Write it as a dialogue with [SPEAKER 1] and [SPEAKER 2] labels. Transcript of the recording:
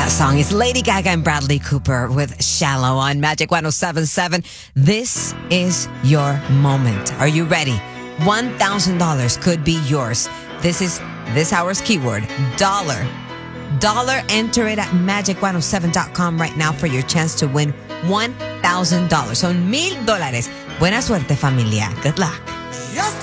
[SPEAKER 1] That song is Lady Gaga and Bradley Cooper with Shallow on Magic 107.7. This is your moment. Are you ready? $1,000 could be yours. This is this hour's keyword, dollar. Dollar, enter it at magic107.com right now for your chance to win $1,000. Son $1,000. Buena suerte, familia. Good luck.